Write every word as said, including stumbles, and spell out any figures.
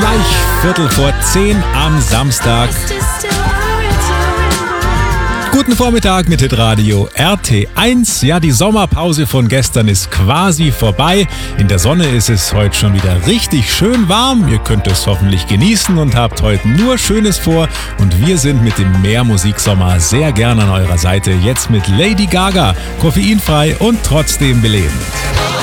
Gleich Viertel vor zehn am Samstag. Guten Vormittag mit Hitradio R T eins. Ja, die Sommerpause von gestern ist quasi vorbei. In der Sonne ist es heute schon wieder richtig schön warm. Ihr könnt es hoffentlich genießen und habt heute nur Schönes vor. Und wir sind mit dem Mehrmusiksommer sehr gern an eurer Seite. Jetzt mit Lady Gaga, koffeinfrei und trotzdem belebend.